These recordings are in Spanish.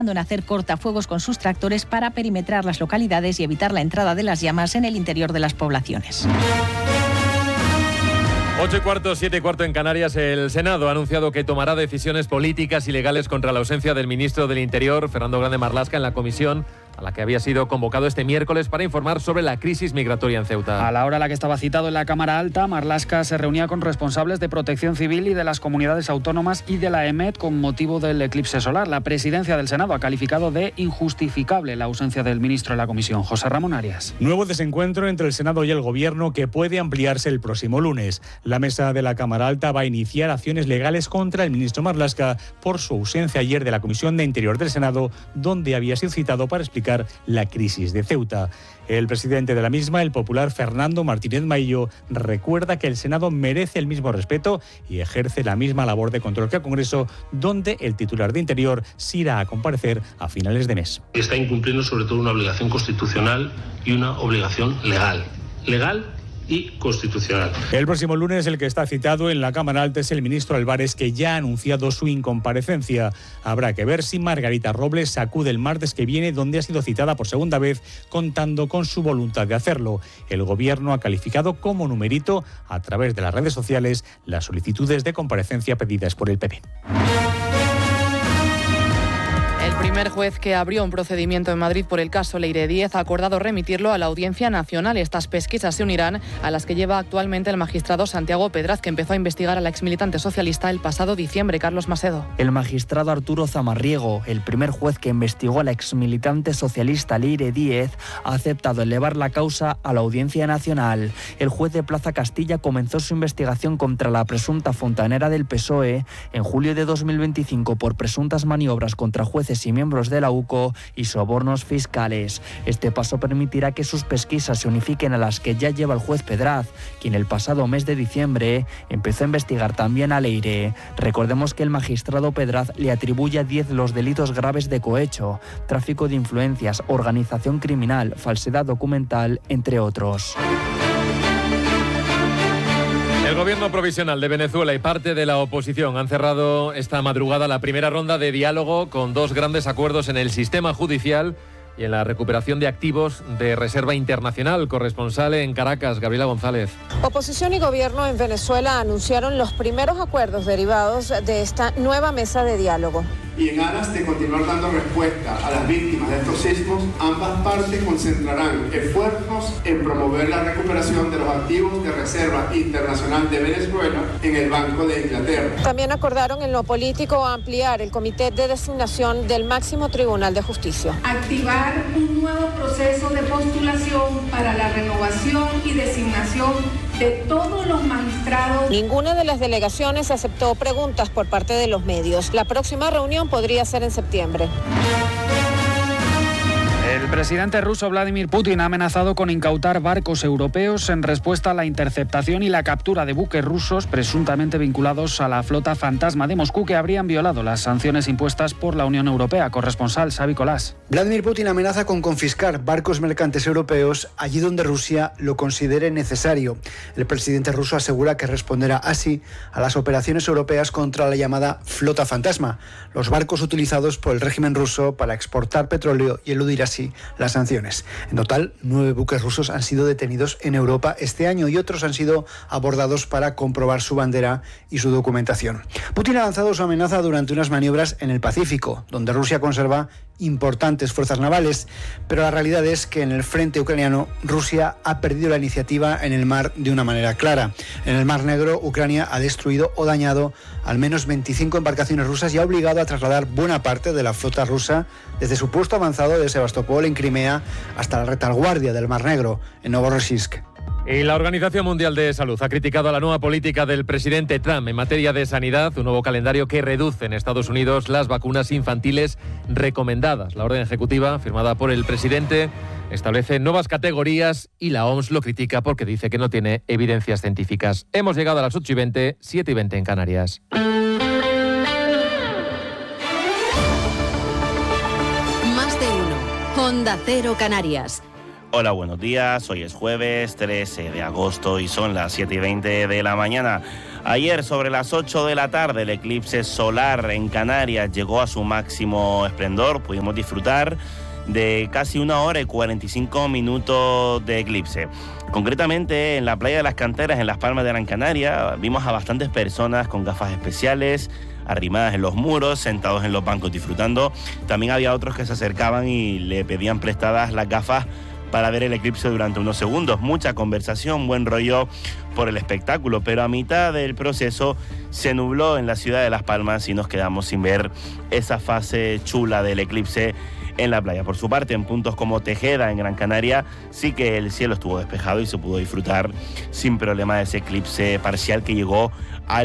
en hacer cortafuegos con sus tractores para perimetrar las localidades y evitar la entrada de las llamas en el interior de las poblaciones. 8:15, 7:15 en Canarias. El Senado ha anunciado que tomará decisiones políticas y legales contra la ausencia del ministro del Interior, Fernando Grande Marlaska, en la comisión a la que había sido convocado este miércoles para informar sobre la crisis migratoria en Ceuta. A la hora a la que estaba citado en la Cámara Alta, Marlaska se reunía con responsables de Protección Civil y de las comunidades autónomas y de la EMET con motivo del eclipse solar. La presidencia del Senado ha calificado de injustificable la ausencia del ministro en la comisión. José Ramón Arias. Nuevo desencuentro entre el Senado y el Gobierno que puede ampliarse el próximo lunes. La mesa de la Cámara Alta va a iniciar acciones legales contra el ministro Marlaska por su ausencia ayer de la Comisión de Interior del Senado, donde había sido citado para explicar la crisis de Ceuta. El presidente de la misma, el popular Fernando Martínez Maillo, recuerda que el Senado merece el mismo respeto y ejerce la misma labor de control que el Congreso, donde el titular de Interior sí irá a comparecer a finales de mes. Está incumpliendo sobre todo una obligación constitucional y una obligación legal y constitucional. El próximo lunes el que está citado en la Cámara Alta es el ministro Álvarez, que ya ha anunciado su incomparecencia. Habrá que ver si Margarita Robles acude el martes que viene, donde ha sido citada por segunda vez, contando con su voluntad de hacerlo. El Gobierno ha calificado como numerito, a través de las redes sociales, las solicitudes de comparecencia pedidas por el PP. El primer juez que abrió un procedimiento en Madrid por el caso Leire Díez ha acordado remitirlo a la Audiencia Nacional. Estas pesquisas se unirán a las que lleva actualmente el magistrado Santiago Pedraz, que empezó a investigar a la exmilitante socialista el pasado diciembre. Carlos Macedo. El magistrado Arturo Zamarriego, el primer juez que investigó a la exmilitante socialista Leire Díez, ha aceptado elevar la causa a la Audiencia Nacional. El juez de Plaza Castilla comenzó su investigación contra la presunta fontanera del PSOE en julio de 2025 por presuntas maniobras contra jueces y miembros de la UCO y sobornos fiscales. Este paso permitirá que sus pesquisas se unifiquen a las que ya lleva el juez Pedraz, quien el pasado mes de diciembre empezó a investigar también a Leire. Recordemos que el magistrado Pedraz le atribuye a 10 los delitos graves de cohecho, tráfico de influencias, organización criminal, falsedad documental, entre otros. El gobierno provisional de Venezuela y parte de la oposición han cerrado esta madrugada la primera ronda de diálogo con dos grandes acuerdos en el sistema judicial y en la recuperación de activos de reserva internacional. Corresponsal en Caracas, Gabriela González. Oposición y gobierno en Venezuela anunciaron los primeros acuerdos derivados de esta nueva mesa de diálogo. Y en aras de continuar dando respuesta a las víctimas de estos sismos, ambas partes concentrarán esfuerzos en promover la recuperación de los activos de reserva internacional de Venezuela en el Banco de Inglaterra. También acordaron en lo político ampliar el comité de designación del máximo tribunal de justicia. Activar un nuevo proceso de postulación para la renovación y designación de todos los magistrados. Ninguna de las delegaciones aceptó preguntas por parte de los medios. La próxima reunión podría ser en septiembre. El presidente ruso Vladimir Putin ha amenazado con incautar barcos europeos en respuesta a la interceptación y la captura de buques rusos presuntamente vinculados a la flota fantasma de Moscú, que habrían violado las sanciones impuestas por la Unión Europea. Corresponsal Xavi Colás. Vladimir Putin amenaza con confiscar barcos mercantes europeos allí donde Rusia lo considere necesario. El presidente ruso asegura que responderá así a las operaciones europeas contra la llamada flota fantasma, los barcos utilizados por el régimen ruso para exportar petróleo y eludir así las sanciones. En total, 9 buques rusos han sido detenidos en Europa este año y otros han sido abordados para comprobar su bandera y su documentación. Putin ha lanzado su amenaza durante unas maniobras en el Pacífico, donde Rusia conserva importantes fuerzas navales, pero la realidad es que en el frente ucraniano Rusia ha perdido la iniciativa en el mar de una manera clara. En el Mar Negro, Ucrania ha destruido o dañado al menos 25 embarcaciones rusas y ha obligado a trasladar buena parte de la flota rusa desde su puesto avanzado de Sebastopol en Crimea hasta la retaguardia del Mar Negro en Novorossiysk. Y la Organización Mundial de Salud ha criticado la nueva política del presidente Trump en materia de sanidad, un nuevo calendario que reduce en Estados Unidos las vacunas infantiles recomendadas. La orden ejecutiva, firmada por el presidente, establece nuevas categorías y la OMS lo critica porque dice que no tiene evidencias científicas. Hemos llegado a las 8:20, 7:20 en Canarias. Más de uno. Onda Cero Canarias. Hola, buenos días. Hoy es jueves 13 de agosto y son las 7:20 de la mañana. Ayer sobre las 8 de la tarde el eclipse solar en Canarias llegó a su máximo esplendor. Pudimos disfrutar de casi 1 hora y 45 minutos de eclipse. Concretamente en la playa de las Canteras, en Las Palmas de Gran Canaria, vimos a bastantes personas con gafas especiales, arrimadas en los muros, sentados en los bancos disfrutando. También había otros que se acercaban y le pedían prestadas las gafas para ver el eclipse durante unos segundos. Mucha conversación, buen rollo por el espectáculo, pero a mitad del proceso se nubló en la ciudad de Las Palmas y nos quedamos sin ver esa fase chula del eclipse en la playa. Por su parte, en puntos como Tejeda, en Gran Canaria, sí que el cielo estuvo despejado y se pudo disfrutar sin problema de ese eclipse parcial que llegó al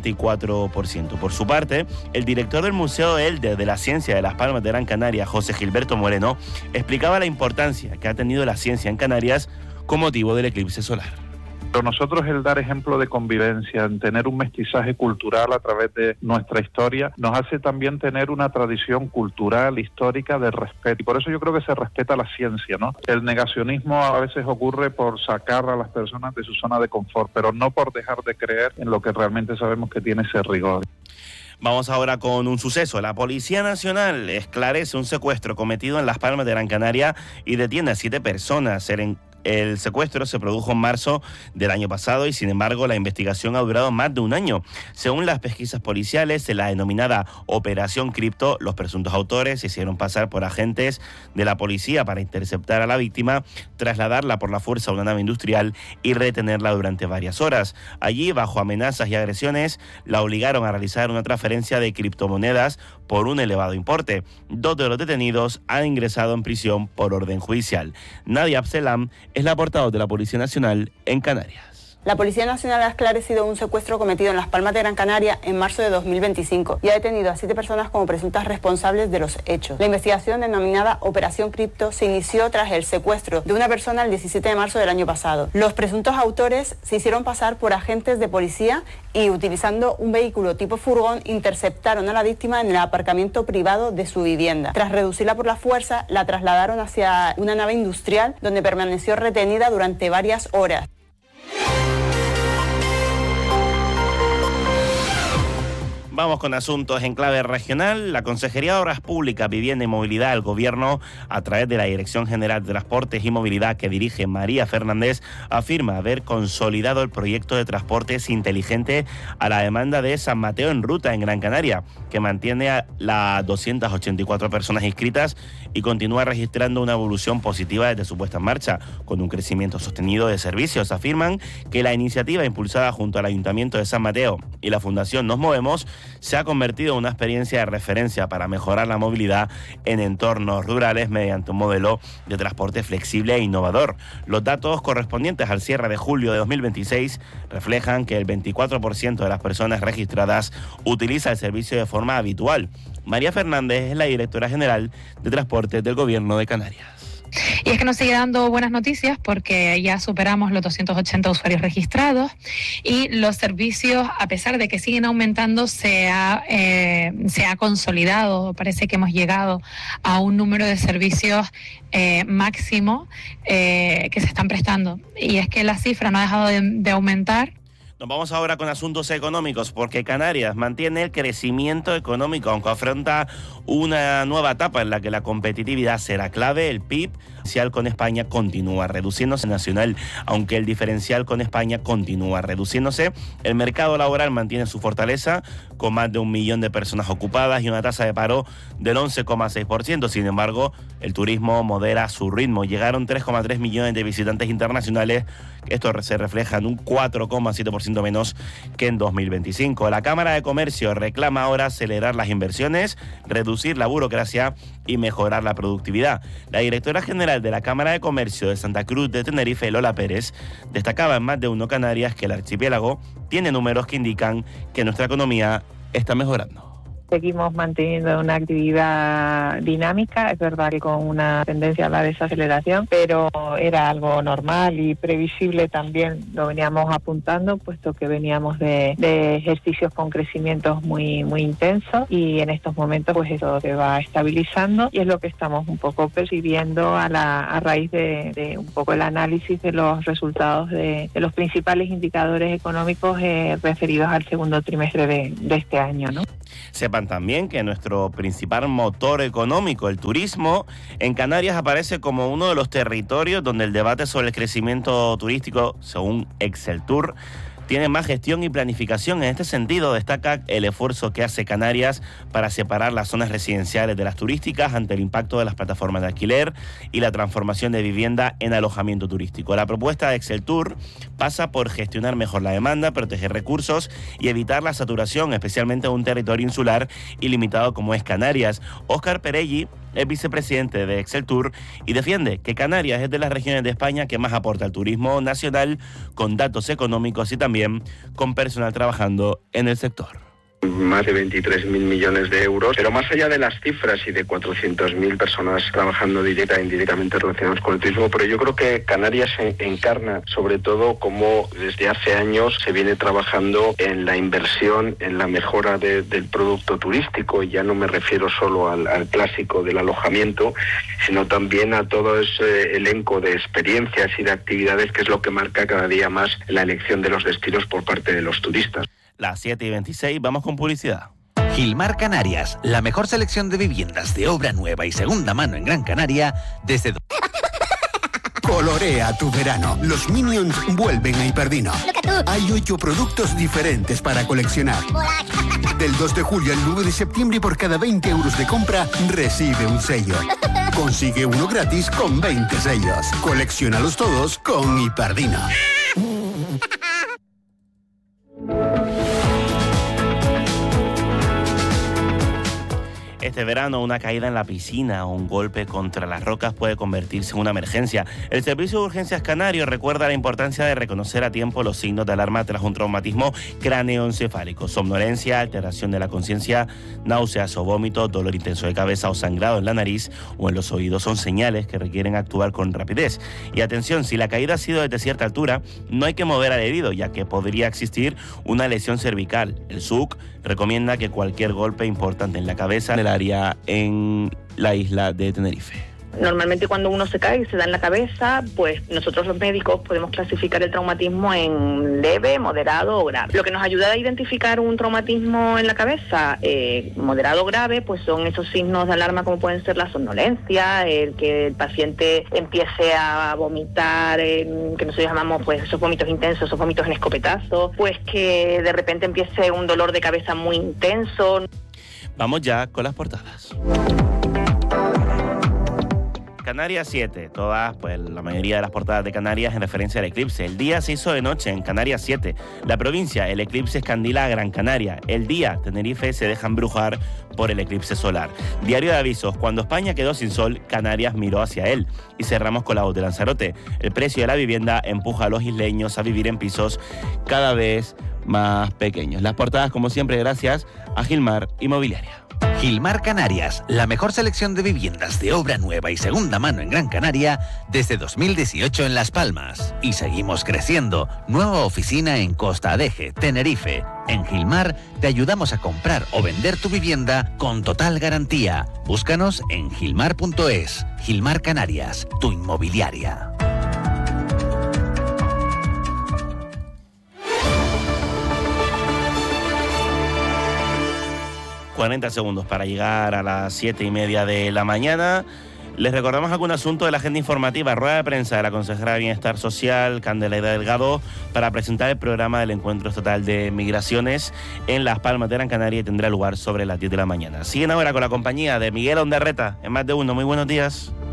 74%. Por su parte, el director del Museo Elder de la Ciencia de Las Palmas de Gran Canaria, José Gilberto Moreno, explicaba la importancia que ha tenido la ciencia en Canarias con motivo del eclipse solar. Para nosotros el dar ejemplo de convivencia, en tener un mestizaje cultural a través de nuestra historia, nos hace también tener una tradición cultural, histórica de respeto. Y por eso yo creo que se respeta la ciencia, ¿no? El negacionismo a veces ocurre por sacar a las personas de su zona de confort, pero no por dejar de creer en lo que realmente sabemos que tiene ese rigor. Vamos ahora con un suceso. La Policía Nacional esclarece un secuestro cometido en Las Palmas de Gran Canaria y detiene a 7 personas. El secuestro se produjo en marzo del año pasado y, sin embargo, la investigación ha durado más de un año. Según las pesquisas policiales, en la denominada Operación Cripto, los presuntos autores se hicieron pasar por agentes de la policía para interceptar a la víctima, trasladarla por la fuerza a una nave industrial y retenerla durante varias horas. Allí, bajo amenazas y agresiones, la obligaron a realizar una transferencia de criptomonedas por un elevado importe. 2 de los detenidos han ingresado en prisión por orden judicial. Nadia Abselam es la portavoz de la Policía Nacional en Canarias. La Policía Nacional ha esclarecido un secuestro cometido en Las Palmas de Gran Canaria en marzo de 2025 y ha detenido a 7 personas como presuntas responsables de los hechos. La investigación, denominada Operación Cripto, se inició tras el secuestro de una persona el 17 de marzo del año pasado. Los presuntos autores se hicieron pasar por agentes de policía y, utilizando un vehículo tipo furgón, interceptaron a la víctima en el aparcamiento privado de su vivienda. Tras reducirla por la fuerza, la trasladaron hacia una nave industrial donde permaneció retenida durante varias horas. Vamos con asuntos en clave regional. La Consejería de Obras Públicas, Vivienda y Movilidad del Gobierno, a través de la Dirección General de Transportes y Movilidad que dirige María Fernández, afirma haber consolidado el proyecto de transportes inteligente a la demanda de San Mateo en Ruta, en Gran Canaria, que mantiene a las 284 personas inscritas y continúa registrando una evolución positiva desde su puesta en marcha, con un crecimiento sostenido de servicios. Afirman que la iniciativa impulsada junto al Ayuntamiento de San Mateo y la Fundación Nos Movemos se ha convertido en una experiencia de referencia para mejorar la movilidad en entornos rurales mediante un modelo de transporte flexible e innovador. Los datos correspondientes al cierre de julio de 2026 reflejan que el 24% de las personas registradas utiliza el servicio de forma habitual. María Fernández es la directora general de Transportes del Gobierno de Canarias. Y es que nos sigue dando buenas noticias porque ya superamos los 280 usuarios registrados y los servicios, a pesar de que siguen aumentando, se ha consolidado. Parece que hemos llegado a un número de servicios máximo que se están prestando. Y es que la cifra no ha dejado de aumentar. Nos vamos ahora con asuntos económicos, porque Canarias mantiene el crecimiento económico, aunque afronta una nueva etapa en la que la competitividad será clave. El PIB con España continúa reduciéndose nacional, aunque el diferencial con España continúa reduciéndose. El mercado laboral mantiene su fortaleza, con más de 1 millón de personas ocupadas y una tasa de paro del 11,6%. Sin embargo, el turismo modera su ritmo. Llegaron 3,3 millones de visitantes internacionales. Esto se refleja en un 4,7% menos que en 2025. La Cámara de Comercio reclama ahora acelerar las inversiones, reducir la burocracia y mejorar la productividad. La directora general de la Cámara de Comercio de Santa Cruz de Tenerife, Lola Pérez, destacaba en Más de Uno Canarias que el archipiélago tiene números que indican que nuestra economía está mejorando. Seguimos manteniendo una actividad dinámica, es verdad que con una tendencia a la desaceleración, pero era algo normal y previsible también, lo veníamos apuntando, puesto que veníamos de ejercicios con crecimientos muy intensos, y en estos momentos pues eso se va estabilizando, y es lo que estamos un poco percibiendo a raíz de un poco el análisis de los resultados de los principales indicadores económicos referidos al segundo trimestre de este año, ¿no? Sepan también que nuestro principal motor económico, el turismo, en Canarias aparece como uno de los territorios donde el debate sobre el crecimiento turístico, según Exceltur, tiene más gestión y planificación. En este sentido, destaca el esfuerzo que hace Canarias para separar las zonas residenciales de las turísticas ante el impacto de las plataformas de alquiler y la transformación de vivienda en alojamiento turístico. La propuesta de Exceltur pasa por gestionar mejor la demanda, proteger recursos y evitar la saturación, especialmente en un territorio insular y limitado como es Canarias. Óscar Perelli es vicepresidente de Exceltur y defiende que Canarias es de las regiones de España que más aporta al turismo nacional, con datos económicos y también con personal trabajando en el sector. Más de 23.000 millones de euros, pero más allá de las cifras y de 400.000 personas trabajando directa e indirectamente relacionadas con el turismo, pero yo creo que Canarias encarna sobre todo cómo desde hace años se viene trabajando en la inversión, en la mejora del producto turístico, y ya no me refiero solo al clásico del alojamiento, sino también a todo ese elenco de experiencias y de actividades que es lo que marca cada día más la elección de los destinos por parte de los turistas. Las 7:26, vamos con publicidad. Gilmar Canarias, la mejor selección de viviendas de obra nueva y segunda mano en Gran Canaria desde... Colorea tu verano. Los Minions vuelven a Hiperdino. Hay 8 productos diferentes para coleccionar. Del 2 de julio al 9 de septiembre, por cada 20 euros de compra, recibe un sello. Consigue uno gratis con 20 sellos. Colecciónalos todos con Hiperdino. Este verano, una caída en la piscina o un golpe contra las rocas puede convertirse en una emergencia. El Servicio de Urgencias Canario recuerda la importancia de reconocer a tiempo los signos de alarma tras un traumatismo cráneoencefálico: somnolencia, alteración de la conciencia, náuseas o vómitos, dolor intenso de cabeza o sangrado en la nariz o en los oídos. Son señales que requieren actuar con rapidez. Y atención, si la caída ha sido desde cierta altura, no hay que mover al herido, ya que podría existir una lesión cervical. El SUC recomienda que cualquier golpe importante en la cabeza en el área en la isla de Tenerife. Normalmente cuando uno se cae y se da en la cabeza, pues nosotros los médicos podemos clasificar el traumatismo en leve, moderado o grave. Lo que nos ayuda a identificar un traumatismo en la cabeza moderado o grave, pues son esos signos de alarma como pueden ser la somnolencia, el que el paciente empiece a vomitar, que nosotros llamamos pues esos vómitos intensos, esos vómitos en escopetazo, pues que de repente empiece un dolor de cabeza muy intenso. Vamos ya con las portadas. Canarias 7, todas, pues la mayoría de las portadas de Canarias en referencia al eclipse. El día se hizo de noche en Canarias 7. La provincia, el eclipse escandila a Gran Canaria. El día, Tenerife se deja embrujar por el eclipse solar. Diario de avisos, cuando España quedó sin sol, Canarias miró hacia él. Y cerramos con la voz de Lanzarote. El precio de la vivienda empuja a los isleños a vivir en pisos cada vez más pequeños. Las portadas, como siempre, gracias a Gilmar Inmobiliaria. Gilmar Canarias, la mejor selección de viviendas de obra nueva y segunda mano en Gran Canaria desde 2018 en Las Palmas. Y seguimos creciendo. Nueva oficina en Costa Adeje, Tenerife. En Gilmar te ayudamos a comprar o vender tu vivienda con total garantía. Búscanos en gilmar.es. Gilmar Canarias, tu inmobiliaria. ...40 segundos para llegar a las 7:30 de la mañana. Les recordamos algún asunto de la agenda informativa. Rueda de prensa de la consejera de Bienestar Social, Candelaida Delgado, para presentar el programa del Encuentro Estatal de Migraciones en Las Palmas de Gran Canaria, y tendrá lugar sobre las 10 de la mañana. Siguen ahora con la compañía de Miguel Ondarreta en Más de Uno. Muy buenos días.